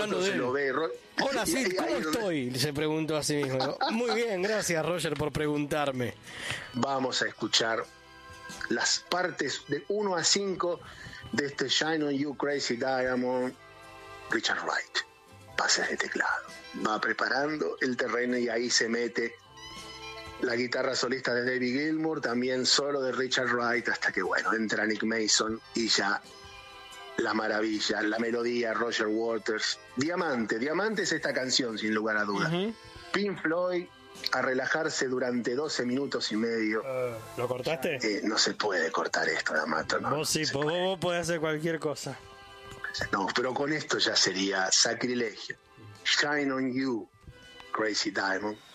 hablando de se él. lo ve. Hola, Sid, ¿cómo ahí estoy? Se preguntó a sí mismo. Muy bien, gracias, Roger, por preguntarme. Vamos a escuchar las partes de 1 a 5 de este Shine on You Crazy Diamond. Richard Wright, pases de teclado, va preparando el terreno y ahí se mete la guitarra solista de David Gilmour, también solo de Richard Wright, hasta que bueno, entra Nick Mason y ya la maravilla, la melodía, Roger Waters. Diamante es esta canción sin lugar a dudas. Pink Floyd a relajarse durante 12 minutos y medio. ¿Lo cortaste? No se puede cortar esto, D'Amato, ¿no? Vos sí, vos podés hacer cualquier cosa. No, pero con esto ya sería sacrilegio. Shine on You, Crazy Diamond.